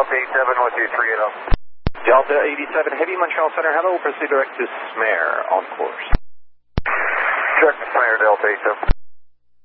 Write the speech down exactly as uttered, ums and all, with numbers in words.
Delta eighty-seven with you, three eighty. Delta eighty-seven Heavy, Montreal Center, hello, proceed direct to Smare, on course. Direct to Smare, Delta eighty-seven.